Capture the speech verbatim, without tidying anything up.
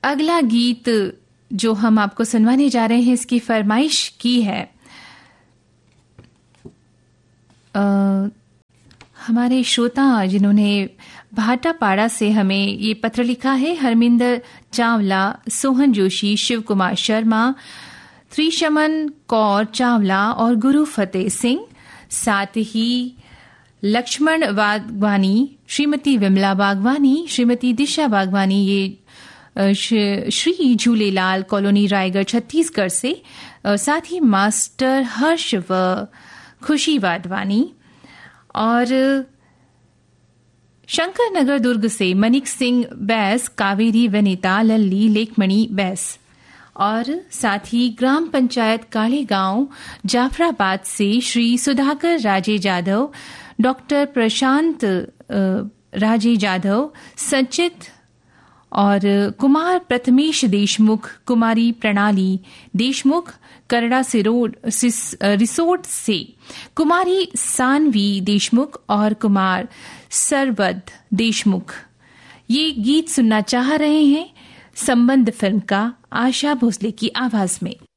अगला गीत जो हम आपको सुनवाने जा रहे हैं, इसकी फरमाइश की है आ, हमारे श्रोता जिन्होंने भाटापाड़ा से हमें ये पत्र लिखा है, हरमिंदर चावला, सोहन जोशी, शिव कुमार शर्मा, त्रिशमन कौर चावला और गुरु फतेह सिंह, साथ ही लक्ष्मण बागवानी, श्रीमती विमला बागवानी, श्रीमती दिशा बागवानी, ये श्री झूलेलाल कॉलोनी रायगढ़ छत्तीसगढ़ से, साथ ही मास्टर हर्ष व खुशी वाधवानी और शंकर नगर दुर्ग से मनिक सिंह बैस, कावेरी वनिता, लल्ली, लेखमणि बैस और साथ ही ग्राम पंचायत कालेगांव जाफराबाद से श्री सुधाकर राजे जाधव, डॉक्टर प्रशांत राजे जाधव, सचित और कुमार प्रथमेश देशमुख, कुमारी प्रणाली देशमुख, करड़ा रिसोर्ट से कुमारी सानवी देशमुख और कुमार सरबद देशमुख ये गीत सुनना चाह रहे हैं संबंध फिल्म का, आशा भोसले की आवाज में।